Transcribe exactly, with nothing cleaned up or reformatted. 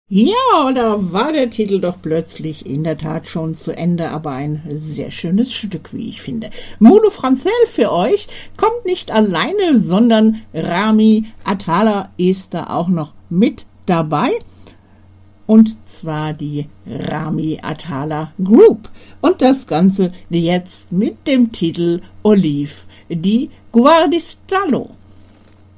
Ja, da war der Titel doch plötzlich in der Tat schon zu Ende, aber ein sehr schönes Stück, wie ich finde. Moulo Franzel für euch kommt nicht alleine, sondern Rami Atala ist da auch noch mit dabei. Und zwar die Rami Atala Group. Und das Ganze jetzt mit dem Titel Olive di Guardistallo.